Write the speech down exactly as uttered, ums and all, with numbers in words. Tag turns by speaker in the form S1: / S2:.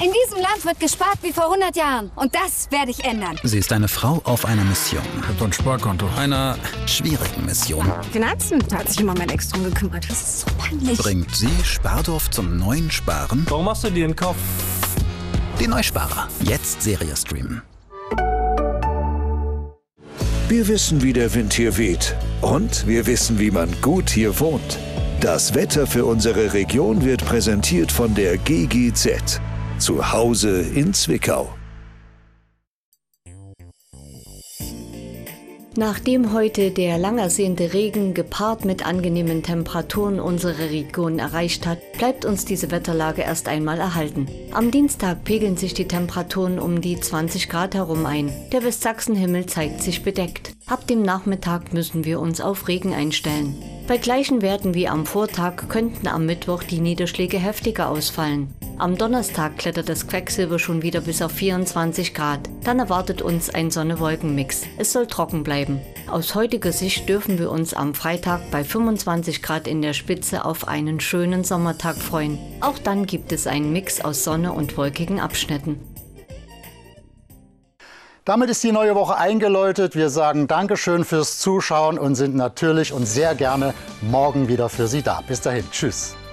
S1: In diesem Land wird gespart wie vor hundert Jahren. Und das werde ich ändern.
S2: Sie ist eine Frau auf einer Mission.
S3: Ich hab doch ein Sparkonto.
S2: Einer schwierigen Mission.
S1: Finanzen, da hat sich immer mein Ex drum gekümmert. Das ist so peinlich.
S2: Bringt sie Spardorf zum neuen Sparen?
S3: Warum machst du dir den Kopf?
S2: Die Neusparer. Jetzt Serie streamen.
S4: Wir wissen, wie der Wind hier weht. Und wir wissen, wie man gut hier wohnt. Das Wetter für unsere Region wird präsentiert von der G G Z. Zu Hause in Zwickau.
S5: Nachdem heute der lang ersehnte Regen gepaart mit angenehmen Temperaturen unsere Region erreicht hat, bleibt uns diese Wetterlage erst einmal erhalten. Am Dienstag pegeln sich die Temperaturen um die zwanzig Grad herum ein. Der Westsachsenhimmel zeigt sich bedeckt. Ab dem Nachmittag müssen wir uns auf Regen einstellen. Bei gleichen Werten wie am Vortag könnten am Mittwoch die Niederschläge heftiger ausfallen. Am Donnerstag klettert das Quecksilber schon wieder bis auf vierundzwanzig Grad. Dann erwartet uns ein Sonne-Wolken-Mix. Es soll trocken bleiben. Aus heutiger Sicht dürfen wir uns am Freitag bei fünfundzwanzig Grad in der Spitze auf einen schönen Sommertag freuen. Auch dann gibt es einen Mix aus Sonne und wolkigen Abschnitten.
S6: Damit ist die neue Woche eingeläutet. Wir sagen Dankeschön fürs Zuschauen und sind natürlich und sehr gerne morgen wieder für Sie da. Bis dahin. Tschüss.